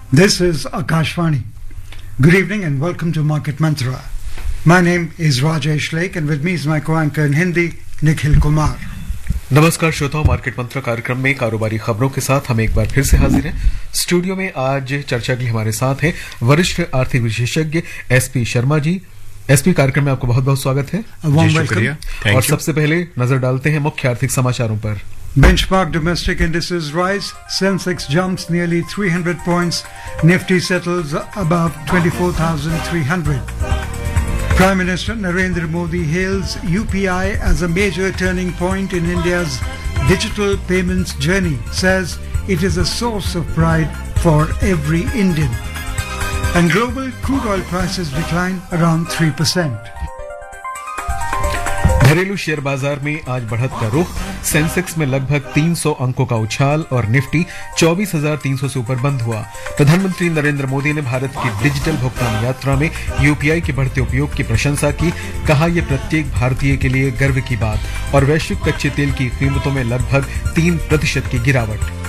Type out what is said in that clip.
This is Akashvani. Good evening and welcome to Market Mantra. My name is Rajesh Lake and with me is my co-anchor in Hindi, Nikhil Kumar. नमस्कार श्रोताओं, market मंत्र कार्यक्रम में कारोबारी खबरों के साथ हम एक बार फिर से हाजिर हैं। स्टूडियो में आज चर्चा के लिए हमारे साथ हैं वरिष्ठ आर्थिक विशेषज्ञ एसपी शर्मा जी। एसपी, कार्यक्रम में आपको बहुत बहुत स्वागत है। शुक्रिया। और सबसे पहले नजर डालते हैं मुख्य आर्थिक समाचारों पर। Benchmark domestic indices rise, Sensex jumps nearly 300 points, Nifty settles above 24,300. Prime Minister Narendra Modi hails UPI as a major turning point in India's digital payments journey, says it is a source of pride for every Indian. And global crude oil prices decline around 3%. घरेलू share बाजार में आज बढ़त का रुख, Sensex में लगभग 300 अंकों का उछाल और निफ्टी 24,300 से ऊपर बंद हुआ। प्रधानमंत्री नरेंद्र मोदी ने भारत की डिजिटल भुगतान यात्रा में यूपीआई के बढ़ते उपयोग की प्रशंसा की। कहा, यह प्रत्येक भारतीय के लिए गर्व की बात। और वैश्विक कच्चे तेल की कीमतों में लगभग 3% की गिरावट।